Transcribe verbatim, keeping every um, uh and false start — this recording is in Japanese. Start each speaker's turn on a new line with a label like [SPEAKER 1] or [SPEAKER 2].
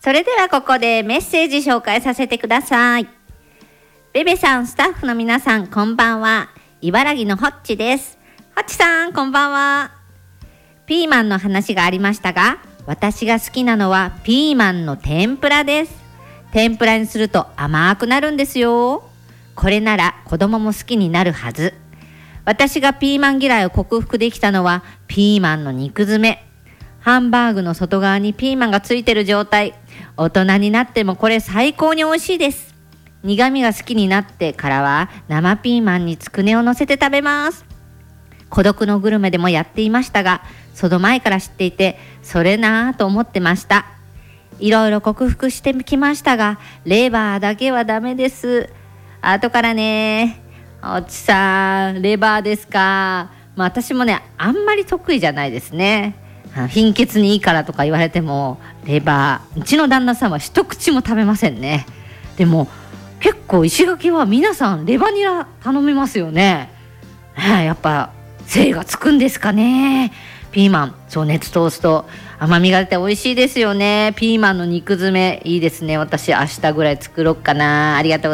[SPEAKER 1] それではここでメッセージ紹介させてください。ベベさん、スタッフの皆さん、こんばんは。茨城のホッチです。ホッチさん、こんばんは。ピーマンの話がありましたが、私が好きなのはピーマンの天ぷらです。天ぷらにすると甘くなるんですよ。これなら子供も好きになるはず。私がピーマン嫌いを克服できたのはピーマンの肉詰め。ハンバーグの外側にピーマンがついてる状態。大人になってもこれ最高に美味しいです。苦味が好きになってからは生ピーマンにつくねを乗せて食べます。孤独のグルメでもやっていましたが、その前から知っていて、それなぁと思ってました。いろいろ克服してきましたが、レバーだけはダメです。後からね、おちさん、レバーですか。まあ私もね、あんまり得意じゃないですね。貧血にいいからとか言われても、レバー、うちの旦那さんは一口も食べませんね。でも、結構石垣は皆さんレバニラ頼みますよね。やっぱ精がつくんですかね。ピーマン、そう熱通すと甘みが出て美味しいですよね。ピーマンの肉詰めいいですね。私明日ぐらい作ろうかな。ありがとうございます。